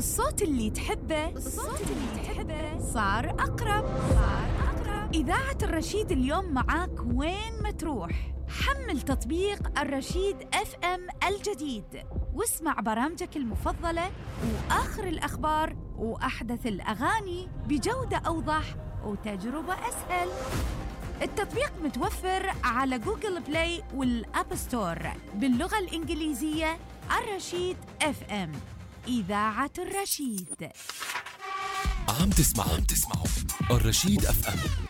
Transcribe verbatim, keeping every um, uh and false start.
الصوت اللي تحبه الصوت اللي تحبه صار أقرب صار أقرب. إذاعة الرشيد اليوم معاك وين ما تروح. حمل تطبيق الرشيد اف ام الجديد واسمع برامجك المفضلة وآخر الأخبار وأحدث الأغاني بجودة أوضح وتجربة أسهل. التطبيق متوفر على جوجل بلاي والأب ستور باللغة الإنجليزية. الرشيد اف ام، إذاعة الرشيد. عم تسمعوا عم تسمعوا الرشيد اف ام.